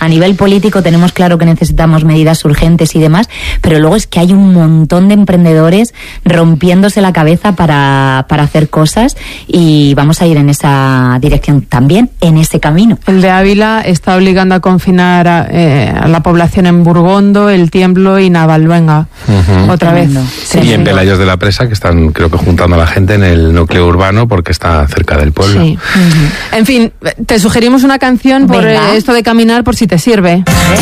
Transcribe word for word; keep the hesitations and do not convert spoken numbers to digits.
a nivel político tenemos claro que necesitamos medidas urgentes y demás, pero luego es que hay un montón de emprendedores rompiéndose la cabeza para, para hacer cosas y vamos a ir en esa dirección también, en ese camino. El de Ávila está obligando a confinar a, eh, a la población en Burgondo, El Tiemblo y Navalluenga. Uh-huh. Otra Tremendo. vez. Sí, y en Pelayos de la Presa, que están creo que juntando a la gente en el núcleo urbano porque está cerca del pueblo. Sí. Uh-huh. En fin, te sugerimos una canción por eh, esto de caminar por si te sirve. ¿Eh?